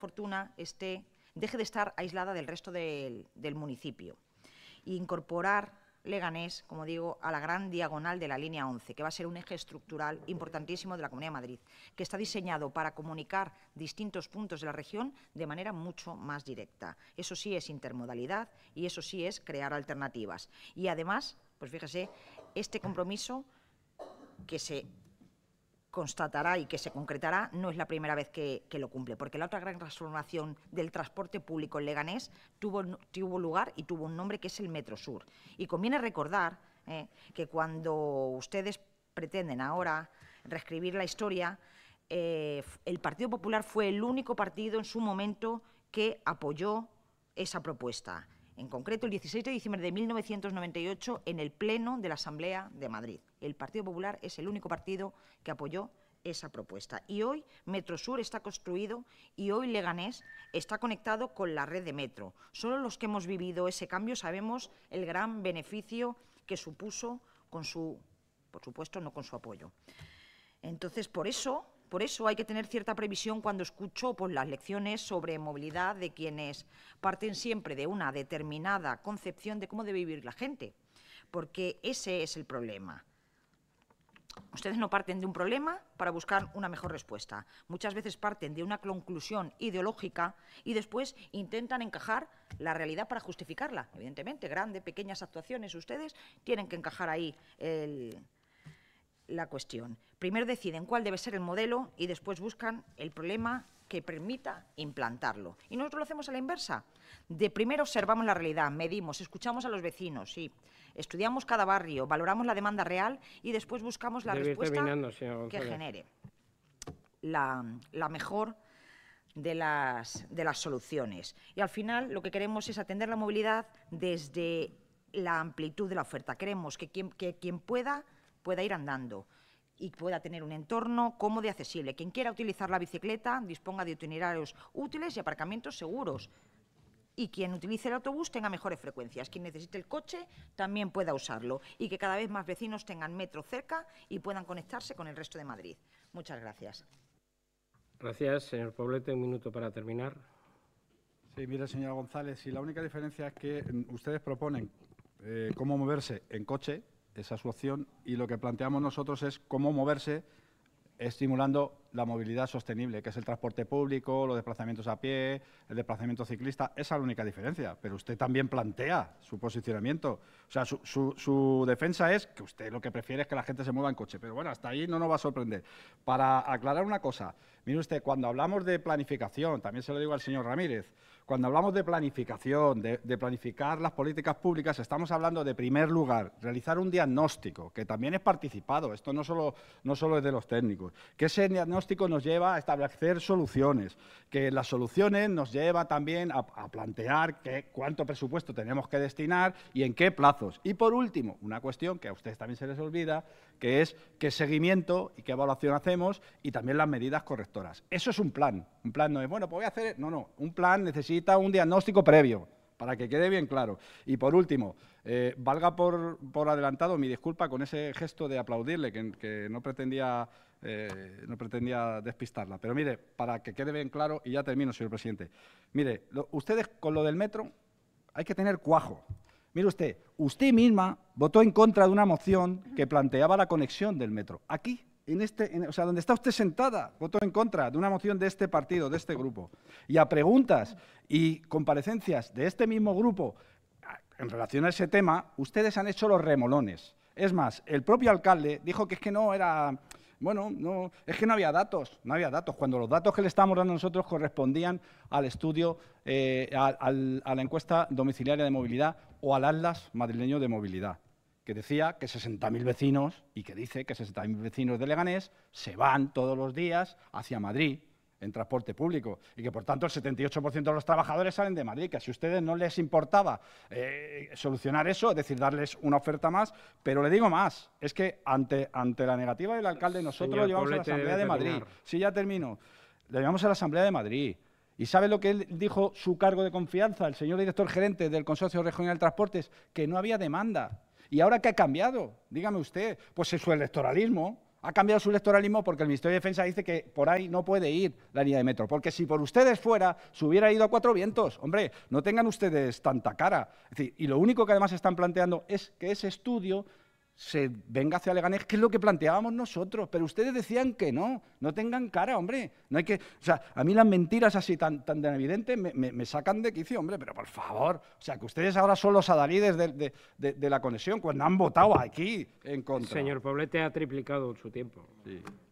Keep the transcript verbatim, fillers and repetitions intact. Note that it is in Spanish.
fortuna esté, deje de estar aislada del resto del, del municipio e incorporar Leganés, como digo, a la gran diagonal de la línea once, que va a ser un eje estructural importantísimo de la Comunidad de Madrid, que está diseñado para comunicar distintos puntos de la región de manera mucho más directa. Eso sí es intermodalidad y eso sí es crear alternativas. Y además, pues fíjese, este compromiso que se constatará y que se concretará no es la primera vez que, que lo cumple, porque la otra gran transformación del transporte público en Leganés tuvo, tuvo lugar y tuvo un nombre que es el Metro Sur. Y conviene recordar eh, que cuando ustedes pretenden ahora reescribir la historia, eh, el Partido Popular fue el único partido en su momento que apoyó esa propuesta. En concreto, el dieciséis de diciembre de mil novecientos noventa y ocho, en el Pleno de la Asamblea de Madrid. El Partido Popular es el único partido que apoyó esa propuesta. Y hoy Metrosur está construido y hoy Leganés está conectado con la red de metro. Solo los que hemos vivido ese cambio sabemos el gran beneficio que supuso con su, por supuesto, no con su apoyo. Entonces, por eso... Por eso hay que tener cierta previsión cuando escucho pues, las lecciones sobre movilidad de quienes parten siempre de una determinada concepción de cómo debe vivir la gente, porque ese es el problema. Ustedes no parten de un problema para buscar una mejor respuesta. Muchas veces parten de una conclusión ideológica y después intentan encajar la realidad para justificarla. Evidentemente, grandes, pequeñas actuaciones, ustedes tienen que encajar ahí el... la cuestión. Primero deciden cuál debe ser el modelo y después buscan el problema que permita implantarlo. Y nosotros lo hacemos a la inversa. De primero observamos la realidad, medimos, escuchamos a los vecinos, sí, estudiamos cada barrio, valoramos la demanda real y después buscamos la Debe respuesta que González. genere la, la mejor de las, de las soluciones. Y al final lo que queremos es atender la movilidad desde la amplitud de la oferta. Queremos que quien, que quien pueda pueda ir andando y pueda tener un entorno cómodo y accesible. Quien quiera utilizar la bicicleta disponga de itinerarios útiles y aparcamientos seguros. Y quien utilice el autobús tenga mejores frecuencias. Quien necesite el coche también pueda usarlo. Y que cada vez más vecinos tengan metro cerca y puedan conectarse con el resto de Madrid. Muchas gracias. Gracias, señor Poblete. Un minuto para terminar. Sí, mire, señora González, si la única diferencia es que ustedes proponen eh, cómo moverse en coche, esa es su opción, y lo que planteamos nosotros es cómo moverse estimulando la movilidad sostenible, que es el transporte público, los desplazamientos a pie, el desplazamiento ciclista. Esa es la única diferencia, pero usted también plantea su posicionamiento. O sea, su, su, su defensa es que usted lo que prefiere es que la gente se mueva en coche, pero bueno, hasta ahí no nos va a sorprender. Para aclarar una cosa, mire usted, cuando hablamos de planificación, también se lo digo al señor Ramírez, cuando hablamos de planificación, de, de planificar las políticas públicas, estamos hablando de, primer lugar, realizar un diagnóstico, que también es participado, esto no solo, no solo es de los técnicos, que ese diagnóstico nos lleva a establecer soluciones, que las soluciones nos lleva también a, a plantear que, cuánto presupuesto tenemos que destinar y en qué plazos. Y, por último, una cuestión que a ustedes también se les olvida, que es qué seguimiento y qué evaluación hacemos y también las medidas correctoras. Eso es un plan. Un plan no es, bueno, pues voy a hacer... No, no. Un plan necesita un diagnóstico previo, para que quede bien claro. Y, por último, eh, valga por, por adelantado mi disculpa con ese gesto de aplaudirle, que, que no pretendía... Eh, no pretendía despistarla. Pero, mire, para que quede bien claro, y ya termino, señor presidente. Mire, lo, ustedes con lo del metro hay que tener cuajo. Mire usted, usted misma votó en contra de una moción que planteaba la conexión del metro. Aquí, en este, en, o sea, donde está usted sentada, votó en contra de una moción de este partido, de este grupo. Y a preguntas y comparecencias de este mismo grupo en relación a ese tema, ustedes han hecho los remolones. Es más, el propio alcalde dijo que es que no era... Bueno, no, es que no había datos, no había datos, cuando los datos que le estábamos dando nosotros correspondían al estudio, eh, a, al, a la encuesta domiciliaria de movilidad o al Atlas madrileño de movilidad, que decía que sesenta mil vecinos, y que dice que sesenta mil vecinos de Leganés se van todos los días hacia Madrid en transporte público y que, por tanto, el setenta y ocho por ciento de los trabajadores salen de Madrid, que si a ustedes no les importaba eh, solucionar eso, es decir, darles una oferta más, pero le digo más, es que ante, ante la negativa del alcalde nosotros lo llevamos a la Asamblea de Madrid. Sí, ya termino. Lo llevamos a la Asamblea de Madrid. ¿Y sabe lo que él dijo su cargo de confianza, el señor director gerente del Consorcio Regional de Transportes? Que no había demanda. ¿Y ahora qué ha cambiado? Dígame usted. Pues en su electoralismo. Ha cambiado su electoralismo porque el Ministerio de Defensa dice que por ahí no puede ir la línea de metro. Porque si por ustedes fuera, se hubiera ido a Cuatro Vientos. Hombre, no tengan ustedes tanta cara. Es decir, y lo único que además están planteando es que ese estudio se venga hacia Leganés, que es lo que planteábamos nosotros. Pero ustedes decían que no. No tengan cara, hombre. No hay que, o sea, a mí las mentiras así tan, tan evidentes me, me, me sacan de quicio, hombre. Pero por favor, o sea, que ustedes ahora son los adalides de, de, de, de la conexión cuando han votado aquí en contra. Señor Poblete ha triplicado su tiempo. Sí.